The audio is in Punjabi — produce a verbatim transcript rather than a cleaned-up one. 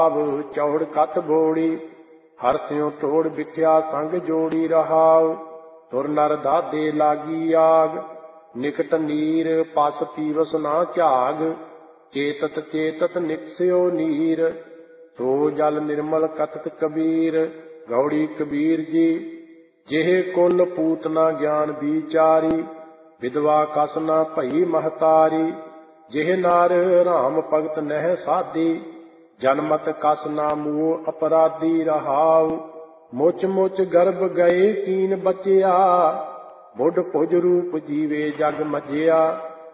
ਚੌੜ ਕਤ ਬੋੜੀ ਹਰ ਸਿਉ ਤੋੜ ਵਿਖਿਆ ਸੰਗ ਜੋੜੀ ਰਹਾਉ। ਤੁਰ ਨਰ ਦਾਦੇ ਲਾਗੀ ਆਗ ਨਿਕਟ ਨੀਰ ਪਸ ਪੀਵਸ ਨਾ ਝਾਗ। ਚੇਤਤ ਚੇਤਤ ਨਿਕਸਿਓ ਨੀਰ ਸੋ ਜਲ ਨਿਰਮਲ ਕਥਤ ਕਬੀਰ। ਗੌੜੀ ਕਬੀਰ ਜੀ ਜਿਹੇ ਕੁਲ ਪੂਤ ਨਾ ਗਿਆਨ ਵਿਚਾਰੀ। ਵਿਧਵਾ ਕਸ ਨਾ ਭਈ ਮਹਤਾਰੀ। ਜਿਹ ਨਰ ਰਾਮ ਭਗਤ ਨਹਿ ਸਾਧੀ। ਜਨਮਤ ਕਸ ਨਾ ਮੂਹ ਅਪਰਾਧੀ ਰਹਾਉ। ਮੁਚ ਮੁਚ ਗਰਭ ਗਏ ਕੀਨ ਬਚਿਆ। ਬੁੱਢ ਭੁਜ ਰੂਪ ਜੀਵੇ ਜਗ ਮਜਿਆ।